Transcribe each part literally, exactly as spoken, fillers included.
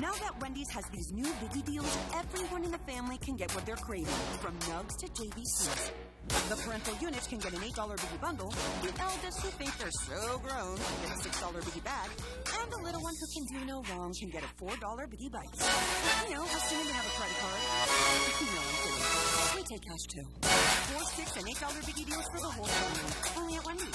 Now that Wendy's has these new biggie deals, everyone in the family can get what they're craving, from nugs to J V Cs. The parental unit can get an eight dollar biggie bundle, the eldest who think they're so grown can get a six dollar biggie bag, and the little one who can do no wrong can get a four dollar biggie bites. You know, assuming they have a credit card. No, I'm kidding. We take cash too. Four, six, and eight dollar biggie deals for the whole family. Only at Wendy's.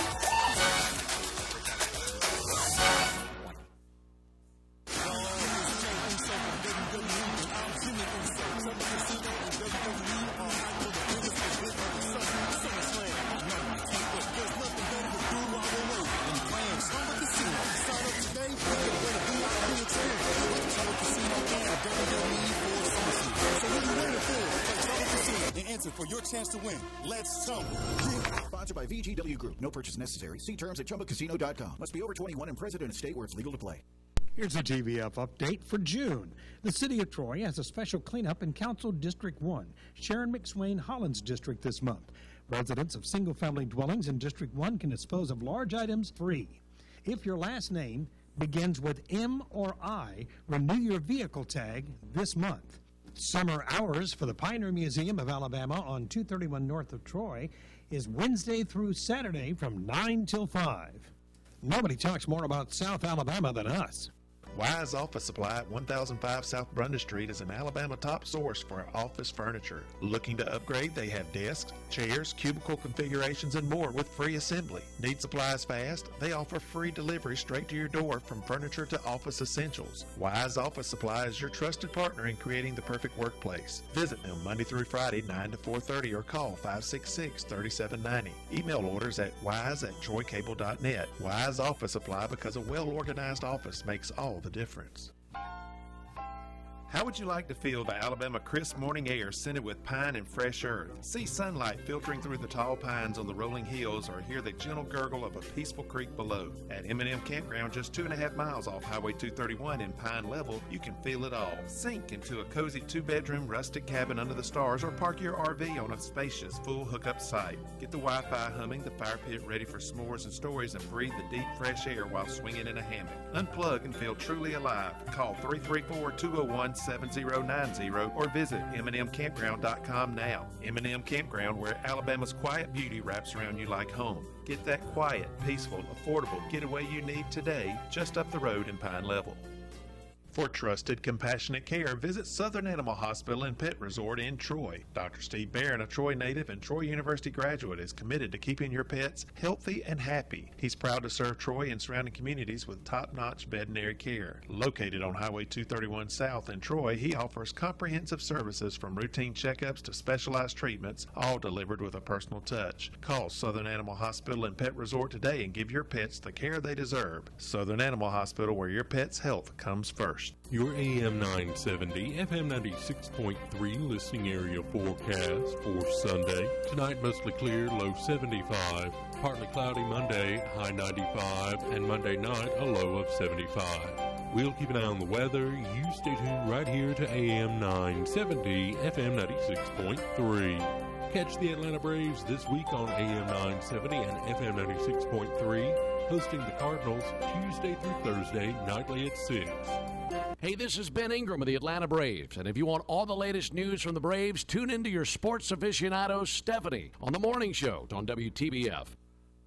The answer for your chance to win. Let's tumble. Sponsored by V G W Group. No purchase necessary. See terms at chumba casino dot com. Must be over twenty-one and present in a state where it's legal to play. Here's a T V F update for June. The City of Troy has a special cleanup in Council District one, Sharon McSwain Hollins District this month. Residents of single-family dwellings in District one can dispose of large items free. If your last name begins with M or I, renew your vehicle tag this month. Summer hours for the Pioneer Museum of Alabama on two thirty-one north of Troy is Wednesday through Saturday from nine till five. Nobody talks more about South Alabama than us. Wise Office Supply at one thousand five South Brunda Street is an Alabama top source for office furniture. Looking to upgrade? They have desks, chairs, cubicle configurations, and more with free assembly. Need supplies fast? They offer free delivery straight to your door from furniture to office essentials. Wise Office Supply is your trusted partner in creating the perfect workplace. Visit them Monday through Friday, nine to four thirty, or call five six six, three seven nine zero. Email orders at wise at troy cable dot net. Wise Office Supply, because a well-organized office makes all the difference. How would you like to feel the Alabama crisp morning air scented with pine and fresh earth? See sunlight filtering through the tall pines on the rolling hills, or hear the gentle gurgle of a peaceful creek below. At M and M Campground, just two and a half miles off Highway two thirty-one in Pine Level, you can feel it all. Sink into a cozy two-bedroom rustic cabin under the stars, or park your R V on a spacious, full hookup site. Get the Wi-Fi humming, the fire pit ready for s'mores and stories, and breathe the deep, fresh air while swinging in a hammock. Unplug and feel truly alive. Call three three four, two oh one, seven oh nine oh or visit m and m campground dot com now. M and M Campground, where Alabama's quiet beauty wraps around you like home. Get that quiet, peaceful, affordable getaway you need today, just up the road in Pine Level. For trusted, compassionate care, visit Southern Animal Hospital and Pet Resort in Troy. Doctor Steve Barron, a Troy native and Troy University graduate, is committed to keeping your pets healthy and happy. He's proud to serve Troy and surrounding communities with top-notch veterinary care. Located on Highway two thirty-one South in Troy, he offers comprehensive services from routine checkups to specialized treatments, all delivered with a personal touch. Call Southern Animal Hospital and Pet Resort today and give your pets the care they deserve. Southern Animal Hospital, where your pet's health comes first. Your A M nine seventy, F M ninety-six point three listening area forecast for Sunday. Tonight mostly clear, low seventy-five. Partly cloudy Monday, high ninety-five. And Monday night, a low of seventy-five. We'll keep an eye on the weather. You stay tuned right here to A M nine seventy, F M ninety-six point three. Catch the Atlanta Braves this week on A M nine seventy and F M ninety-six point three, hosting the Cardinals Tuesday through Thursday, nightly at six. Hey, this is Ben Ingram of the Atlanta Braves, and if you want all the latest news from the Braves, tune into your sports aficionado, Stephanie, on the morning show on W T B F.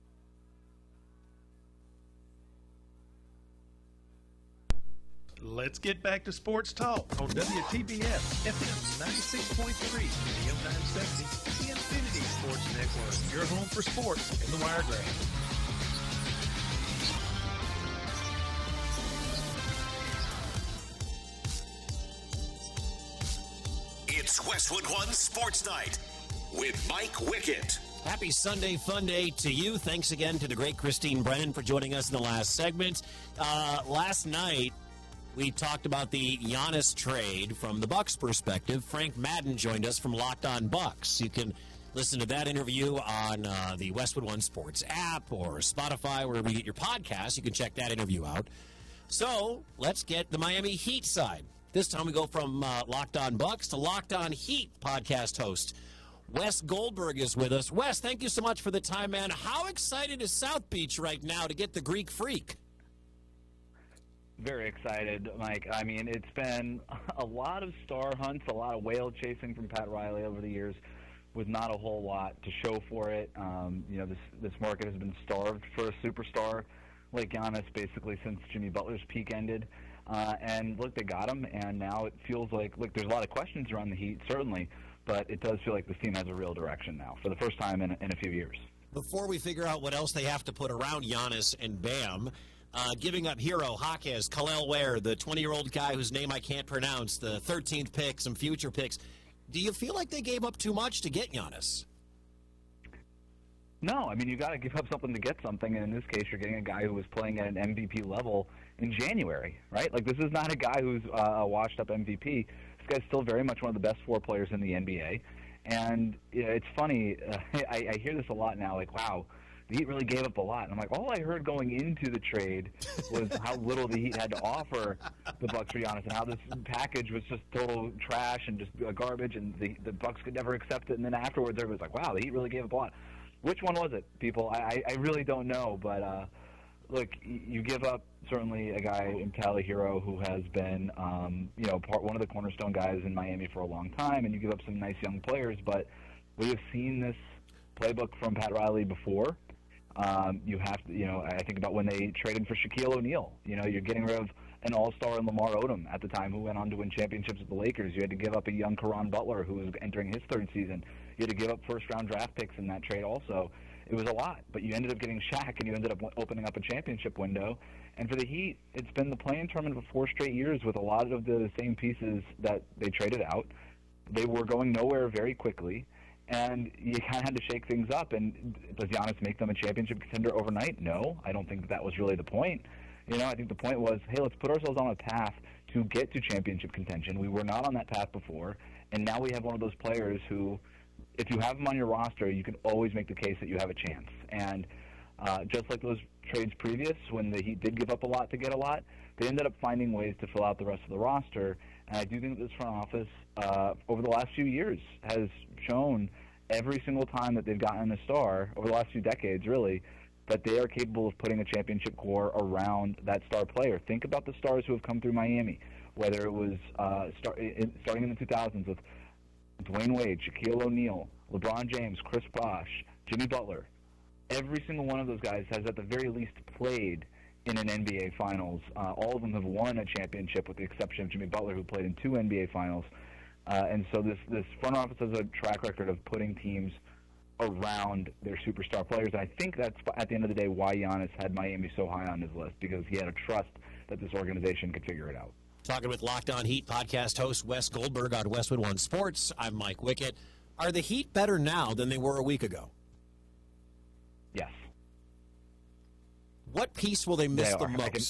Let's get back to sports talk on W T B F, F M ninety-six point three, A M nine seventy, the Infinity Sports Network, your home for sports in the Wiregrass. It's Westwood One Sports Night with Mike Wickett. Happy Sunday Fun Day to you. Thanks again to the great Christine Brennan for joining us in the last segment. Uh, last night, we talked about the Giannis trade from the Bucks perspective. Frank Madden joined us from Locked On Bucks. You can listen to that interview on uh, the Westwood One Sports app or Spotify, wherever you get your podcasts. You can check that interview out. So let's get the Miami Heat side. This time we go from uh, Locked On Bucks to Locked On Heat podcast host. Wes Goldberg is with us. Wes, thank you so much for the time, man. How excited is South Beach right now to get the Greek Freak? Very excited, Mike. I mean, it's been a lot of star hunts, a lot of whale chasing from Pat Riley over the years, with not a whole lot to show for it. Um, you know, this this market has been starved for a superstar like Giannis basically since Jimmy Butler's peak ended. Uh, and look, they got him, and now it feels like, look, there's a lot of questions around the Heat, certainly, but it does feel like this team has a real direction now for the first time in, in a few years. Before we figure out what else they have to put around Giannis and Bam, uh, giving up Hero, Jaquez, Khalil Ware, the twenty-year-old guy whose name I can't pronounce, the thirteenth pick, some future picks. Do you feel like they gave up too much to get Giannis? No, I mean, you got to give up something to get something, and in this case, you're getting a guy who was playing at an M V P level in January, right? Like, this is not a guy who's uh, a washed-up M V P. This guy's still very much one of the best four players in the N B A, and you know, it's funny, uh, I, I hear this a lot now, like, wow, the Heat really gave up a lot. And I'm like, all I heard going into the trade was how little the Heat had to offer the Bucks for Giannis, and how this package was just total trash and just uh, garbage, and the, the Bucks could never accept it. And then afterwards, everybody was like, wow, the Heat really gave up a lot. Which one was it, people? I, I really don't know, but uh, look, you give up certainly a guy in Tyler Hero who has been, um, you know, part one of the cornerstone guys in Miami for a long time, and you give up some nice young players. But we have seen this playbook from Pat Riley before. Um, you have to, you know, I think about when they traded for Shaquille O'Neal. You know, you're getting rid of an all-star in Lamar Odom at the time who went on to win championships with the Lakers. You had to give up a young Caron Butler who was entering his third season. You had to give up first-round draft picks in that trade also. It was a lot, but you ended up getting Shaq, and you ended up opening up a championship window. And for the Heat, it's been the play-in tournament for four straight years with a lot of the same pieces that they traded out. They were going nowhere very quickly, and you kind of had to shake things up. And does Giannis make them a championship contender overnight? No, I don't think that, that was really the point. You know, I think the point was, hey, let's put ourselves on a path to get to championship contention. We were not on that path before, and now we have one of those players who, if you have them on your roster, you can always make the case that you have a chance. And uh, just like those trades previous, when the Heat did give up a lot to get a lot, they ended up finding ways to fill out the rest of the roster. And I do think that this front office, uh, over the last few years, has shown every single time that they've gotten a star, over the last few decades, really, that they are capable of putting a championship core around that star player. Think about the stars who have come through Miami, whether it was uh, start, in, starting in the two thousands with Dwayne Wade, Shaquille O'Neal, LeBron James, Chris Bosh, Jimmy Butler. Every single one of those guys has at the very least played in an N B A Finals. Uh, all of them have won a championship with the exception of Jimmy Butler, who played in two N B A Finals. Uh, and so this, this front office has a track record of putting teams around their superstar players. And I think that's, at the end of the day, why Giannis had Miami so high on his list, because he had a trust that this organization could figure it out. Talking with Locked On Heat podcast host Wes Goldberg on Westwood One Sports. I'm Mike Wickett. Are the Heat better now than they were a week ago? Yes. What piece will they miss they the most?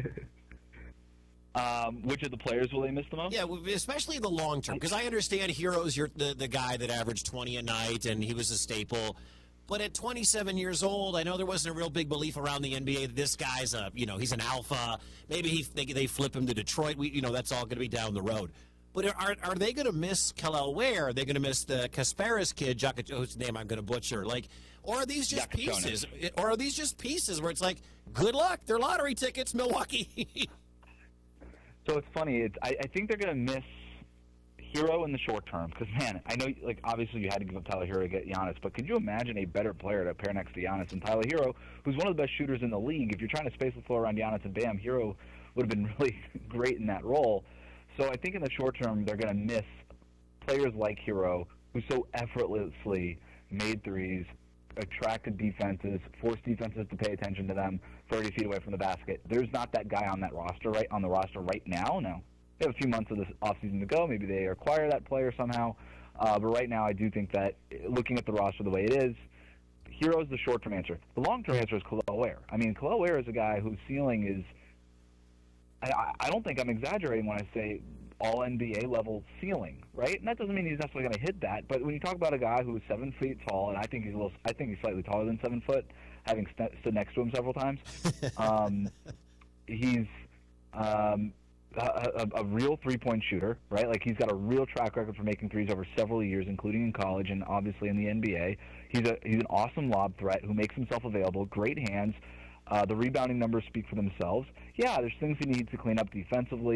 um, which of the players will they miss the most? Yeah, especially the long term, because I understand Hero's your, the, the guy that averaged twenty a night, and he was a staple. But at twenty-seven years old, I know there wasn't a real big belief around the N B A that this guy's a, you know, he's an alpha. Maybe he, they, they flip him to Detroit. We, you know, that's all going to be down the road. But are are they going to miss Khalil Ware? Are they going to miss the Kasparis kid, Jaka, whose name I'm going to butcher? Like, or are these just pieces? Or are these just pieces where it's like, good luck, they're lottery tickets, Milwaukee? So it's funny. It's, I, I think they're going to miss Hero in the short term, because, man, I know, like, obviously you had to give up Tyler Hero to get Giannis, but could you imagine a better player to pair next to Giannis than Tyler Hero, who's one of the best shooters in the league? If you're trying to space the floor around Giannis and Bam, Hero would have been really great in that role. So I think in the short term they're going to miss players like Hero, who so effortlessly made threes, attracted defenses, forced defenses to pay attention to them thirty feet away from the basket. There's not that guy on that roster right on the roster right now. No. They have a few months of this offseason to go. Maybe they acquire that player somehow. Uh, but right now I do think that, looking at the roster the way it is, Hero's the short-term answer. The long-term answer is Khalil Ware. I mean, Khalil Ware is a guy whose ceiling is, I, I don't think I'm exaggerating when I say all N B A level ceiling, right? And that doesn't mean he's necessarily going to hit that. But when you talk about a guy who's seven feet tall, and I think he's a little, I think he's slightly taller than seven foot, having st- stood next to him several times, um, he's um, a, a, a real three-point shooter, right? Like, he's got a real track record for making threes over several years, including in college and obviously in the N B A. He's a he's an awesome lob threat who makes himself available, great hands. Uh, the rebounding numbers speak for themselves. Yeah, there's things he needs to clean up defensively.